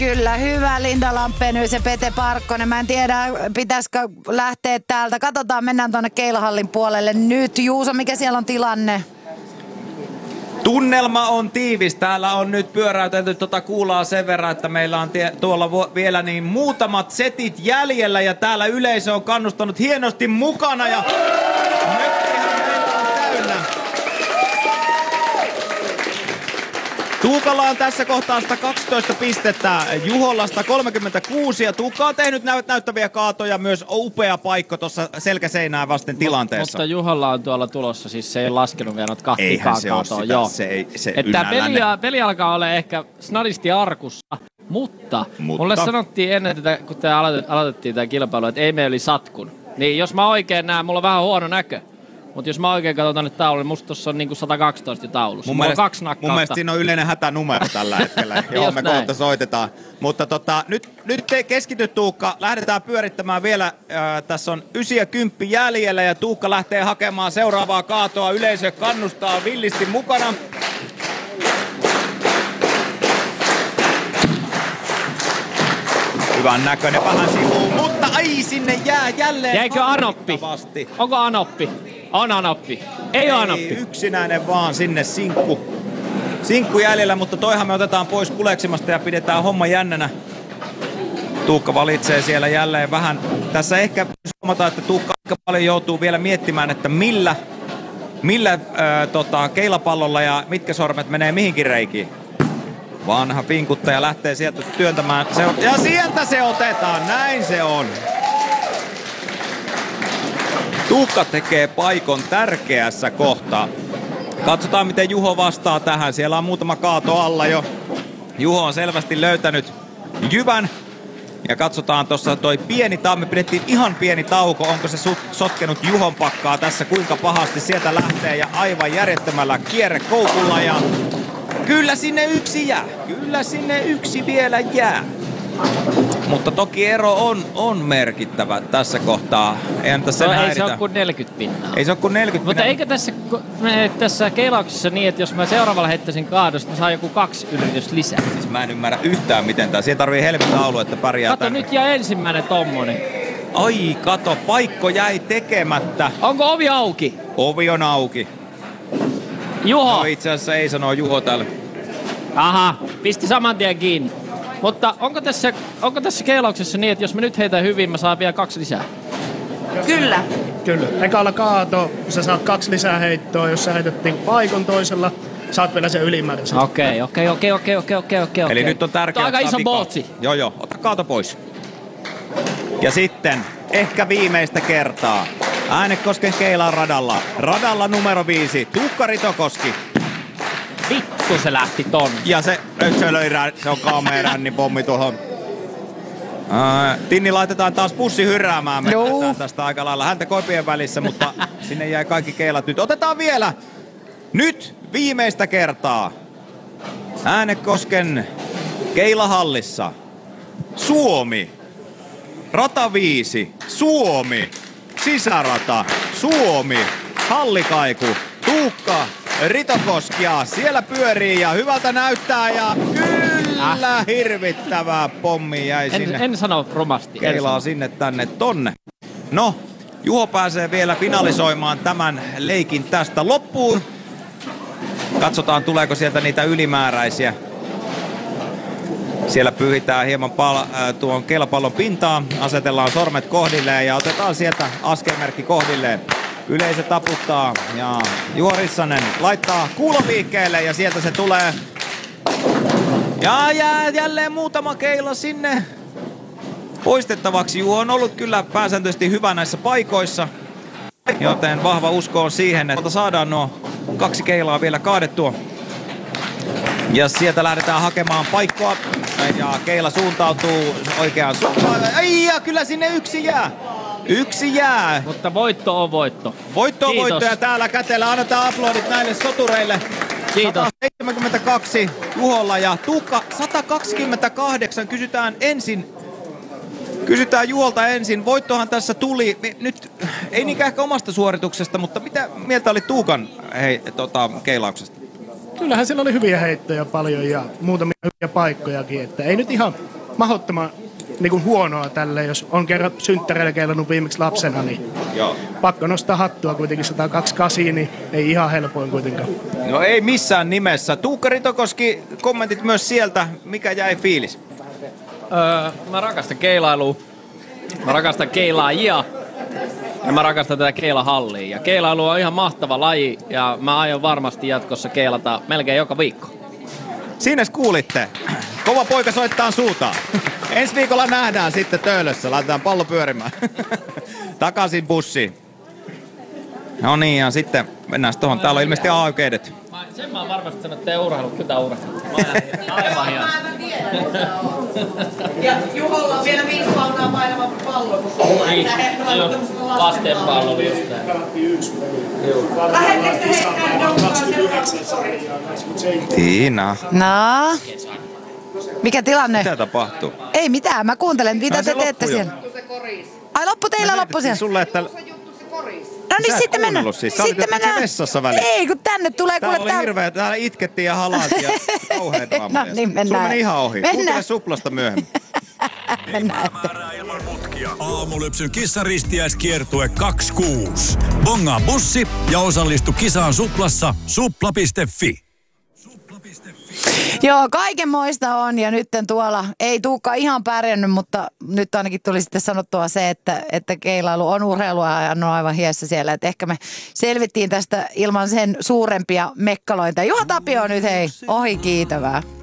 kyllä. Hyvä Linda Lampeenys ja Pete Parkkonen. Mä en tiedä, pitäisikö lähteä täältä. Katsotaan, mennään tuonne Keilahallin puolelle nyt. Juuso, mikä siellä on tilanne? Tunnelma on tiivis. Täällä on nyt pyöräytelty kuulaa sen verran, että meillä on tuolla vielä niin muutamat setit jäljellä ja täällä yleisö on kannustanut hienosti mukana ja mökkihän meillä on täynnä. Tuukalla on tässä kohtaa 112 pistettä, Juholla 136 ja Tuukka on tehnyt näyttäviä kaatoja, myös upea paikka tuossa selkäseinää vasten tilanteessa. Mutta Juholla on tuolla tulossa, siis se ei laskenut vielä noita kahta kaatoa. Joo. Että peli alkaa olla ehkä snadisti arkussa, mutta mulle sanottiin ennen, että kun aloitettiin tämä kilpailu, että ei me oli satkun. Niin jos mä oikein näen, mulla on vähän huono näkö. Mutta jos mä oikein katson tänne taululle, musta tossa on niinku 112 taulussa. Mulla on 2 nakkautta. Mun mielestä siinä on yleinen hätänumero tällä hetkellä, johon me kohta soitetaan. Mutta nyt te keskity Tuukka, lähdetään pyörittämään vielä. Tässä on 9 ja 10 jäljellä ja Tuukka lähtee hakemaan seuraavaa kaatoa. Yleisö kannustaa villisti mukana. Hyvän näköinen vähän sivuun, mutta ai sinne jää jälleen. Jäikö anoppi? Onko anoppi? On anoppi. Ei ole anoppi. Yksinäinen vaan sinne sinkku jäljellä, mutta toihan me otetaan pois kuleksimasta ja pidetään homma jännänä. Tuukka valitsee siellä jälleen vähän. Tässä ehkä huomataan, että Tuukka aika paljon joutuu vielä miettimään, että millä keilapallolla ja mitkä sormet menee mihinkin reikiin. Vanha pinkuttaja lähtee sieltä työntämään. Ja sieltä se otetaan, näin se on. Tuukka tekee paikon tärkeässä kohtaa. Katsotaan miten Juho vastaa tähän. Siellä on muutama kaato alla jo. Juho on selvästi löytänyt jyvän. Ja katsotaan tuossa toi pieni me pidettiin ihan pieni tauko. Onko se sotkenut Juhon pakkaa tässä kuinka pahasti sieltä lähtee. Ja aivan järjettömällä kierrekoukulla ja kyllä sinne yksi jää. Kyllä sinne yksi vielä jää. Mutta toki ero on merkittävä tässä kohtaa. Eihän tässä ei se ole kuin 40 pinnaa. Ei se ole kuin 40 Mutta pinnaa. eikö tässä keilauksessa niin, että jos mä seuraavalla heittäisin kaadosta, mä saan joku 2 yritystä lisää? Siis mä en ymmärrä yhtään miten tää. Siihen tarvii helvitaulu, että pärjää. Kato, nyt jää ensimmäinen tommonen. Ai, kato, paikko jäi tekemättä. Onko ovi auki? Ovi on auki. Juho. No itse asiassa ei sano Juho täällä. Aha, pisti saman tien kiinni. Mutta onko tässä keilauksessa niin, että jos mä nyt heitän hyvin, mä saan vielä 2 lisää? Kyllä. Kyllä. Ekalla kaato, sä saat 2 lisää heittoa, jos sä heität paikon toisella, saat vielä sen ylimääräisen. Okei. Eli nyt on tärkeää aika iso bootsi. Joo, ota kaato pois. Ja sitten, ehkä viimeistä kertaa, Äänekosken Keilan radalla. Radalla numero 5, Tuukka Ritokoski. Vittu se lähti tonne. Ja se löi, se on kameraan, niin pommi tuohon. Tinni laitetaan taas pussi hyräämään. Mennään tästä aika lailla häntä koipien välissä, mutta sinne jäi kaikki keilat nyt. Otetaan vielä nyt viimeistä kertaa. Äänekosken Keilahallissa. Suomi. Rata 5. Suomi. Sisärata. Suomi. Hallikaiku. Tuukka Ritokoskia. Siellä pyörii ja hyvältä näyttää ja kyllä hirvittävää pommi jäi sinne. En sano romasti. Keilaa sinne tänne tonne. No, Juho pääsee vielä finalisoimaan tämän leikin tästä loppuun. Katsotaan tuleeko sieltä niitä ylimääräisiä. Siellä pyyhitään hieman tuon keilapallon pintaa, asetellaan sormet kohdilleen ja otetaan sieltä askelmerkki kohdilleen. Yleisö taputtaa ja Juho Rissanen laittaa kuulon liikkeelle ja sieltä se tulee. Ja jää jälleen muutama keila sinne poistettavaksi. Juho on ollut kyllä pääsääntöisesti hyvä näissä paikoissa, joten vahva usko on siihen, että saadaan nuo 2 keilaa vielä kaadettua. Ja sieltä lähdetään hakemaan paikkoa ja keila suuntautuu oikeaan suuntaan. Ai ja kyllä sinne yksi jää. Yksi jää. Mutta voitto on voitto. Voitto on voitto ja täällä kätellä annetaan aplodit näille sotureille. Kiitos. 172 Juholla ja Tuukka 128. Kysytään Juholta ensin. Voittohan tässä tuli. Nyt ei niinkään ehkä omasta suorituksesta, mutta mitä mieltä oli Tuukan keilauksesta? Kyllähän siellä oli hyviä heittoja paljon ja muutamia hyviä paikkojakin, että ei nyt ihan mahdottoman niin kuin huonoa tälle, jos on kerran synttäreillä keilannut viimeksi lapsena, niin Joo. pakko nostaa hattua kuitenkin 128, niin ei ihan helpoin kuitenkaan. No ei missään nimessä. Tuukka Ritokoski, kommentit myös sieltä. Mikä jäi fiilis? Mä rakastan keilailua. Mä rakastan keilaajia. Ja mä rakastan tätä keilahallia. Ja keilailu on ihan mahtava laji. Ja mä aion varmasti jatkossa keilata melkein joka viikko. Siinä kuulitte. Kova poika soittaa suutaan. Ensi viikolla nähdään sitten Töölössä. Laitetaan pallo pyörimään. Takaisin bussiin. No niin, ja sitten mennään tuohon. Täällä on ilmeisesti A-oikeudet. Sen mä oon varmasti sanonut, että te urheilut. Kyllä urheilut. Aivan hieno. Ja Juholla on vielä 5 palkaa painava pallo, kun sulla Niin, lasten pallo just näin. Lähettekö te heittää jonkaan Tiina. No, mikä tilanne? Mitä tapahtuu? Ei mitään, mä kuuntelen, mitä No, te se teette loppui jo. siellä. Ai loppu teillä, loppu siellä. Sulle, että... No Sä niin, et sitten mennään. kuunnellut siis. Sä olit jotenkin vessassa väliin. Ei, kun tänne tulee Täällä kuule oli hirveä, täällä itkettiin ja halaatiin ja kauhean draama. No niin, mennään. Sulla meni ihan ohi. Mennään. Kuuntele Suplasta myöhemmin. Mennään. Aamulypsyn kissaristiäiskiertue 26. Bongaa bussi ja osallistu kisaan Suplassa supla.fi. Joo, kaikenmoista on ja nyt tuolla ei Tuukka ihan pärjännyt, mutta nyt ainakin tuli sitten sanottua se, että keilailu on urheilua ja on aivan hiessä siellä. Että ehkä me selvittiin tästä ilman sen suurempia mekkaloita. Juha Tapio on nyt hei ohi kiitävää.